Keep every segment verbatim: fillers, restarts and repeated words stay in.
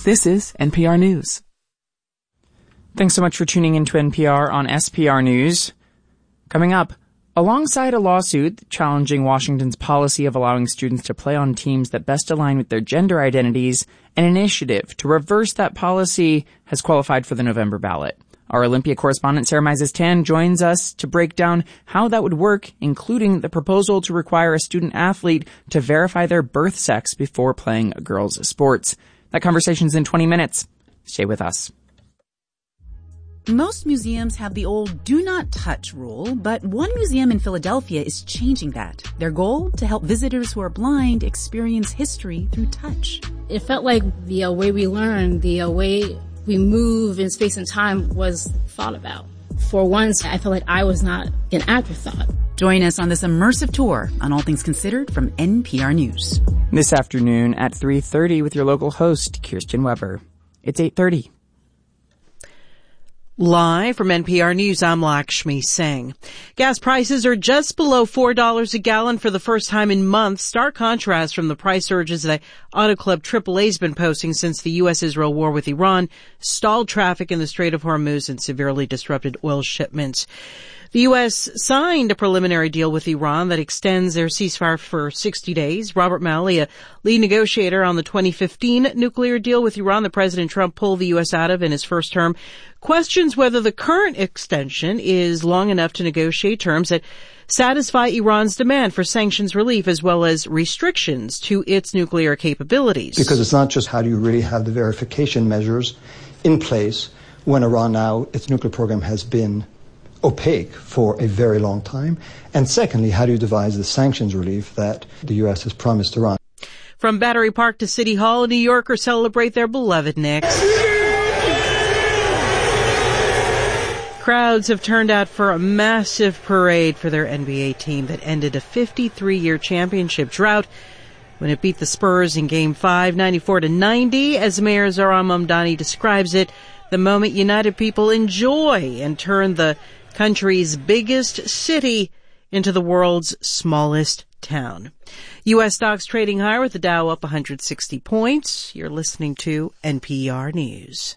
This is N P R News. Thanks so much for tuning in to N P R on S P R News. Coming up, alongside a lawsuit challenging Washington's policy of allowing students to play on teams that best align with their gender identities, an initiative to reverse that policy has qualified for the November ballot. Our Olympia correspondent Sarah Mises-Tan joins us to break down how that would work, including the proposal to require a student athlete to verify their birth sex before playing a girl's sports. That conversation's in twenty minutes. Stay with us. Most museums have the old do not touch rule, but one museum in Philadelphia is changing that. Their goal? To help visitors who are blind experience history through touch. It felt like the uh, way we learn, the uh, way we move in space and time was thought about. For once, I felt like I was not an afterthought. Join us on this immersive tour on All Things Considered from N P R News. This afternoon at three thirty with your local host, Kirsten Weber. It's eight thirty. Live from N P R News, I'm Lakshmi Singh. Gas prices are just below four dollars a gallon for the first time in months. Stark contrast from the price surges that Auto Club triple A's been posting since the U S Israel war with Iran stalled traffic in the Strait of Hormuz and severely disrupted oil shipments. The U S signed a preliminary deal with Iran that extends their ceasefire for sixty days. Robert Malley, a lead negotiator on the twenty fifteen nuclear deal with Iran that President Trump pulled the U S out of in his first term, questions whether the current extension is long enough to negotiate terms that satisfy Iran's demand for sanctions relief as well as restrictions to its nuclear capabilities. Because it's not just how do you really have the verification measures in place when Iran now, its nuclear program has been opaque for a very long time. And secondly, how do you devise the sanctions relief that the U S has promised Iran? From Battery Park to City Hall, New Yorkers celebrate their beloved Knicks. Crowds have turned out for a massive parade for their N B A team that ended a fifty-three year championship drought when it beat the Spurs in Game five, ninety-four to ninety. As Mayor Zohran Mamdani describes it, the moment united people enjoy and turn the country's biggest city into the world's smallest town. U S stocks trading higher with the Dow up one hundred sixty points. You're listening to N P R News.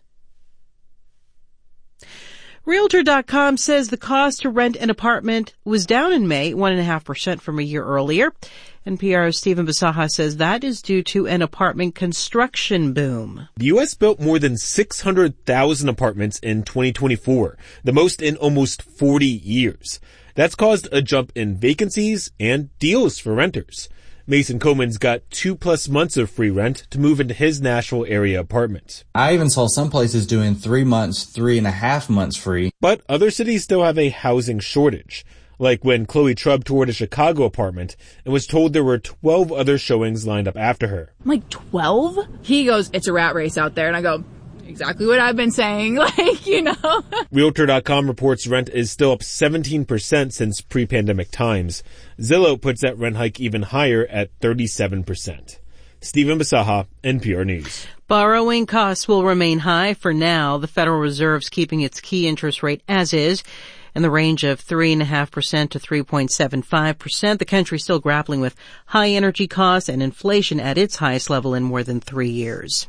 Realtor dot com says the cost to rent an apartment was down in May, one point five percent from a year earlier. N P R's Stephen Bisaha says that is due to an apartment construction boom. The U S built more than six hundred thousand apartments in twenty twenty-four, the most in almost forty years. That's caused a jump in vacancies and deals for renters. Mason Coleman's got two plus months of free rent to move into his Nashville area apartment. I even saw some places doing three months, three and a half months free. But other cities still have a housing shortage. Like when Chloe Trubb toured a Chicago apartment and was told there were twelve other showings lined up after her. I'm like, twelve? He goes, it's a rat race out there. And I go, exactly what I've been saying. Like, you know. Realtor dot com reports rent is still up seventeen percent since pre-pandemic times. Zillow puts that rent hike even higher at thirty-seven percent. Stephen Bisaha, N P R News. Borrowing costs will remain high for now. The Federal Reserve's keeping its key interest rate as is, in the range of three point five percent to three point seven five percent. The country still grappling with high energy costs and inflation at its highest level in more than three years.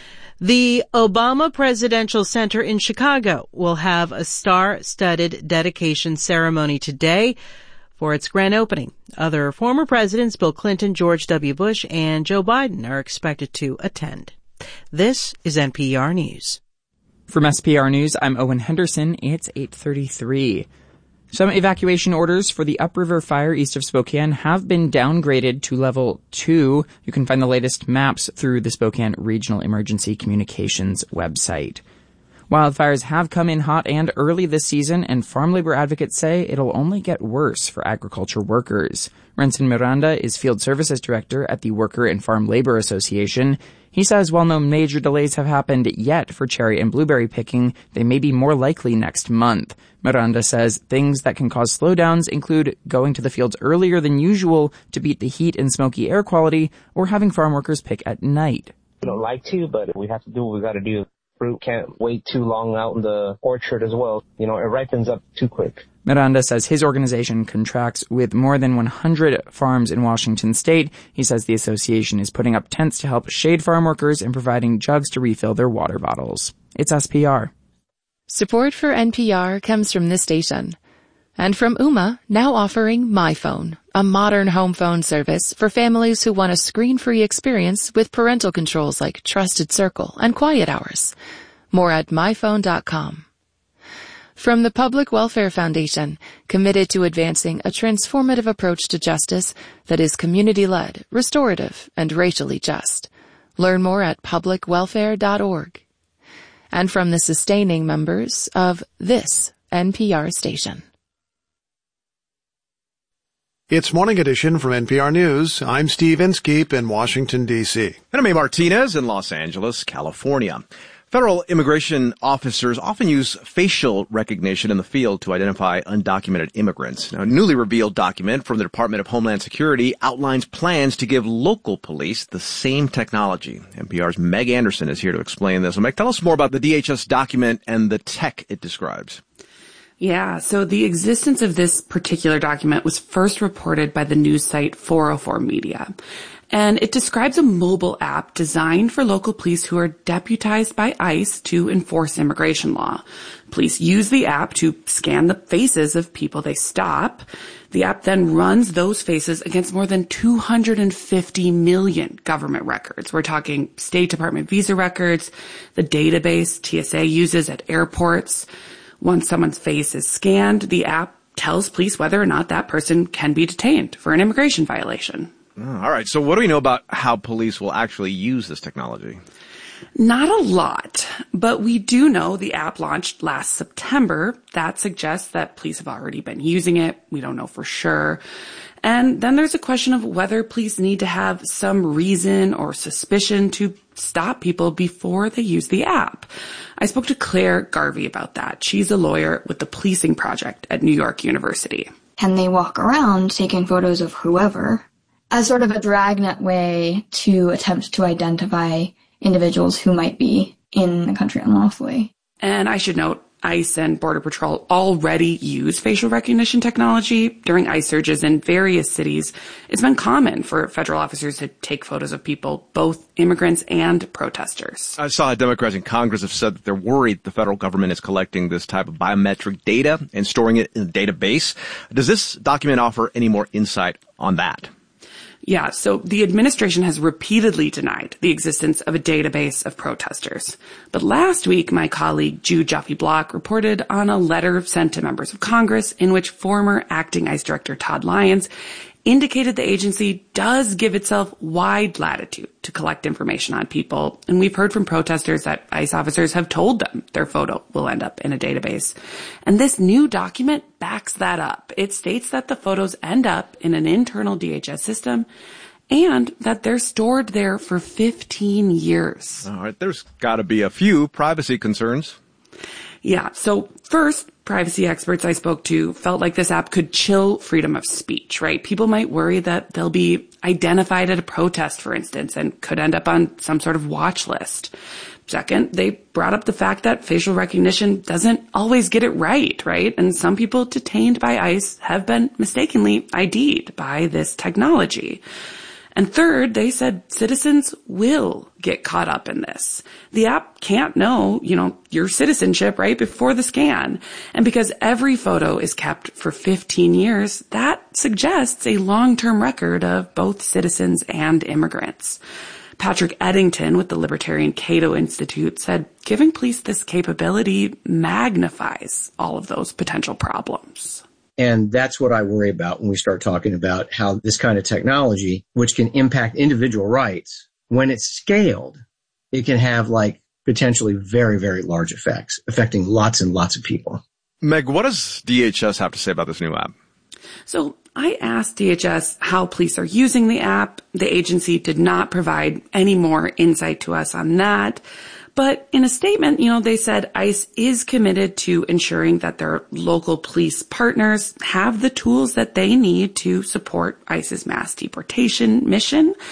The Obama Presidential Center in Chicago will have a star-studded dedication ceremony today for its grand opening. Other former presidents, Bill Clinton, George W. Bush, and Joe Biden, are expected to attend. This is N P R News. From S P R News, I'm Owen Henderson. It's eight thirty-three. Some evacuation orders for the upriver fire east of Spokane have been downgraded to level two. You can find the latest maps through the Spokane Regional Emergency Communications website. Wildfires have come in hot and early this season, and farm labor advocates say it'll only get worse for agriculture workers. Renson Miranda is Field Services Director at the Worker and Farm Labor Association. He says while no major delays have happened yet for cherry and blueberry picking, they may be more likely next month. Miranda says things that can cause slowdowns include going to the fields earlier than usual to beat the heat and smoky air quality, or having farm workers pick at night. We don't like to, but we have to do what we got to do. fruit can't wait too long out in the orchard as well. You know, it ripens up too quick. Miranda says his organization contracts with more than one hundred farms in Washington state. He says the association is putting up tents to help shade farm workers and providing jugs to refill their water bottles. It's S P R. Support for N P R comes from this station. And from Ooma, now offering MyPhone, a modern home phone service for families who want a screen-free experience with parental controls like Trusted Circle and Quiet Hours. More at my phone dot com. From the Public Welfare Foundation, committed to advancing a transformative approach to justice that is community-led, restorative, and racially just. Learn more at public welfare dot org. And from the sustaining members of this N P R station. It's Morning Edition from N P R News. I'm Steve Inskeep in Washington, D C And I'm A. Martinez in Los Angeles, California. Federal immigration officers often use facial recognition in the field to identify undocumented immigrants. Now, a newly revealed document from the Department of Homeland Security outlines plans to give local police the same technology. N P R's Meg Anderson is here to explain this. So, Meg, tell us more about the D H S document and the tech it describes. Yeah, so the existence of this particular document was first reported by the news site four oh four Media. And it describes a mobile app designed for local police who are deputized by ICE to enforce immigration law. Police use the app to scan the faces of people they stop. The app then runs those faces against more than two hundred fifty million government records. We're talking State Department visa records, the database T S A uses at airports. Once someone's face is scanned, the app tells police whether or not that person can be detained for an immigration violation. Oh, all right. So what do we know about how police will actually use this technology? Not a lot, but we do know the app launched last September. That suggests that police have already been using it. We don't know for sure. And then there's a question of whether police need to have some reason or suspicion to stop people before they use the app. I spoke to Claire Garvey about that. She's a lawyer with the Policing Project at New York University. Can they walk around taking photos of whoever as sort of a dragnet way to attempt to identify individuals who might be in the country unlawfully? And I should note, ICE and Border Patrol already use facial recognition technology. During ICE surges in various cities, it's been common for federal officers to take photos of people, both immigrants and protesters. I saw Democrats in Congress have said that they're worried the federal government is collecting this type of biometric data and storing it in a database. Does this document offer any more insight on that? Yeah, so the administration has repeatedly denied the existence of a database of protesters. But last week, my colleague Jude Joffe-Block reported on a letter sent to members of Congress in which former acting ICE Director Todd Lyons indicated the agency does give itself wide latitude to collect information on people. And we've heard from protesters that ICE officers have told them their photo will end up in a database. And this new document backs that up. It states that the photos end up in an internal D H S system and that they're stored there for fifteen years. All right, there's got to be a few privacy concerns. Yeah, so first, privacy experts I spoke to felt like this app could chill freedom of speech, right? People might worry that they'll be identified at a protest, for instance, and could end up on some sort of watch list. Second, they brought up the fact that facial recognition doesn't always get it right, right? And some people detained by ICE have been mistakenly I D'd by this technology. And third, they said citizens will get caught up in this. The app can't know, you know, your citizenship right before the scan. And because every photo is kept for fifteen years, that suggests a long-term record of both citizens and immigrants. Patrick Eddington with the Libertarian Cato Institute said giving police this capability magnifies all of those potential problems. And that's what I worry about when we start talking about how this kind of technology, which can impact individual rights, when it's scaled, it can have like potentially very, very large effects, affecting lots and lots of people. Meg, what does D H S have to say about this new app? So I asked D H S how police are using the app. The agency did not provide any more insight to us on that. But in a statement, you know, they said ICE is committed to ensuring that their local police partners have the tools that they need to support ICE's mass deportation mission.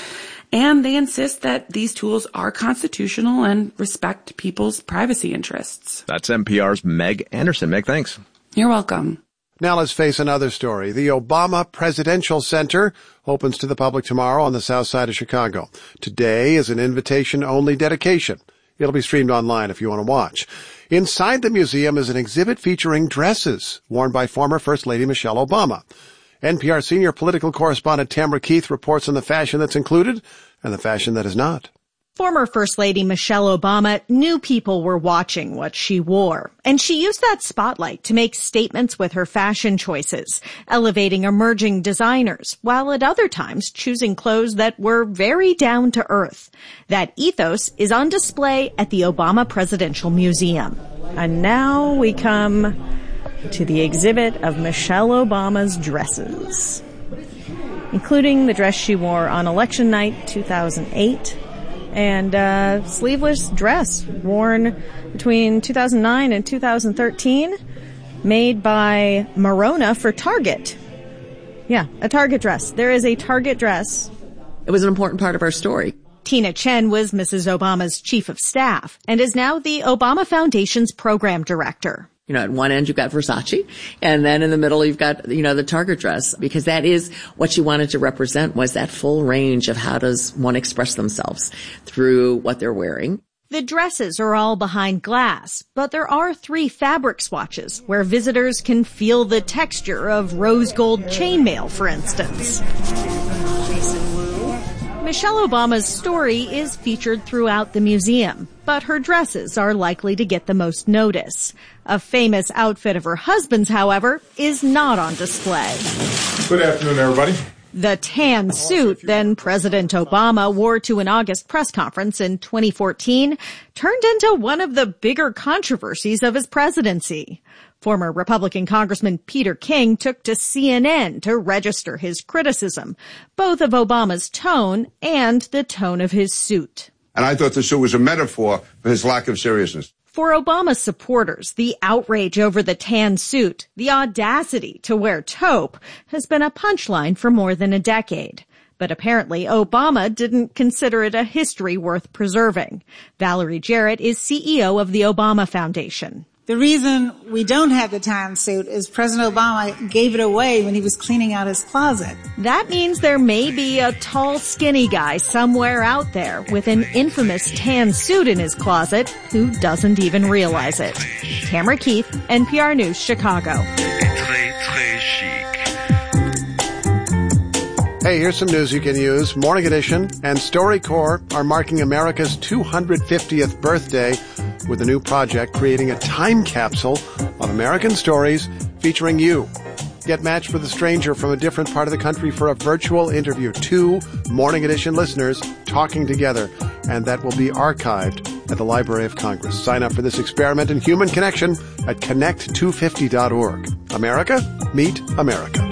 And they insist that these tools are constitutional and respect people's privacy interests. That's N P R's Meg Anderson. Meg, thanks. You're welcome. Now let's face another story. The Obama Presidential Center opens to the public tomorrow on the south side of Chicago. Today is an invitation-only dedication. It'll be streamed online if you want to watch. Inside the museum is an exhibit featuring dresses worn by former First Lady Michelle Obama. N P R senior political correspondent Tamara Keith reports on the fashion that's included and the fashion that is not. Former First Lady Michelle Obama knew people were watching what she wore, and she used that spotlight to make statements with her fashion choices, elevating emerging designers, while at other times choosing clothes that were very down to earth. That ethos is on display at the Obama Presidential Museum. And now we come to the exhibit of Michelle Obama's dresses, including the dress she wore on election night two thousand eight, and a sleeveless dress worn between two thousand nine and two thousand thirteen, made by Marona for Target. Yeah, a Target dress. There is a Target dress. It was an important part of our story. Tina Chen was Missus Obama's chief of staff and is now the Obama Foundation's program director. You know, at one end you've got Versace, and then in the middle you've got, you know, the Target dress, because that is what she wanted to represent, was that full range of how does one express themselves through what they're wearing. The dresses are all behind glass, but there are three fabric swatches where visitors can feel the texture of rose gold chainmail, for instance. Michelle Obama's story is featured throughout the museum, but her dresses are likely to get the most notice. A famous outfit of her husband's, however, is not on display. Good afternoon, everybody. The tan suit then President Obama wore to an August press conference in twenty fourteen turned into one of the bigger controversies of his presidency. Former Republican Congressman Peter King took to C N N to register his criticism, both of Obama's tone and the tone of his suit. And I thought the suit was a metaphor for his lack of seriousness. For Obama supporters, the outrage over the tan suit, the audacity to wear taupe, has been a punchline for more than a decade. But apparently Obama didn't consider it a history worth preserving. Valerie Jarrett is C E O of the Obama Foundation. The reason we don't have the tan suit is President Obama gave it away when he was cleaning out his closet. That means there may be a tall, skinny guy somewhere out there with an infamous tan suit in his closet who doesn't even realize it. Tamara Keith, N P R News, Chicago. Hey, here's some news you can use. Morning Edition and StoryCorps are marking America's two hundred fiftieth birthday with a new project creating a time capsule of American stories featuring you. Get matched with a stranger from a different part of the country for a virtual interview. Two Morning Edition listeners talking together, and that will be archived at the Library of Congress. Sign up for this experiment in human connection at connect two fifty dot org. America, meet America.